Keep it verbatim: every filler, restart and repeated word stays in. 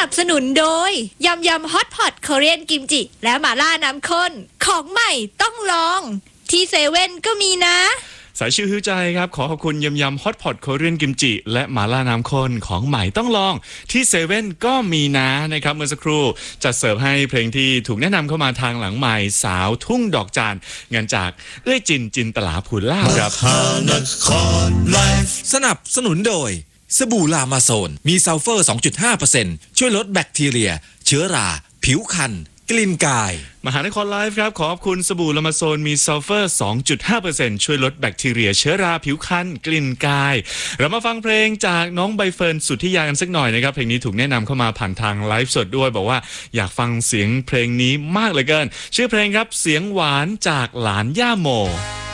นับสนุนโดยยำยำฮอตพอตเกาหลีกิมจิและหม่าล่าน้ำข้นของใหม่ต้องลองที่เซเว่นก็มีนะสายชิวหิวใจครับขอขอบคุณยำยำฮอตพอตเกาหลีกิมจิและหม่าล่าน้ำข้นของใหม่ต้องลองที่เซเว่นก็มีนะนะครับเมื่อสักครู่จะเสิร์ฟให้เพลงที่ถูกแนะนำเข้ามาทางหลังใหม่สาวทุ่งดอกจานงานจากเอ้ยจินจินตลาภูลาภครับสนับสนุนโดยสบู่ลามาโซนมีซัลเฟอร์ สองจุดห้าเปอร์เซ็นต์ ช่วยลดแบคทีเรียเชื้อราผิวคันกลิ่นกายมหานครไลฟ์ครับขอบคุณสบู่ลามาโซนมีซัลเฟอร์ สองจุดห้าเปอร์เซ็นต์ ช่วยลดแบคทีเรียเชื้อราผิวคันกลิ่นกายเรามาฟังเพลงจากน้องใบเฟิร์นสุทธิยากันสักหน่อยนะครับเพลงนี้ถูกแนะนำเข้ามาผ่านทางไลฟ์สดด้วยบอกว่าอยากฟังเสียงเพลงนี้มากเหลือเกินชื่อเพลงครับเสียงหวานจากหลานย่าโม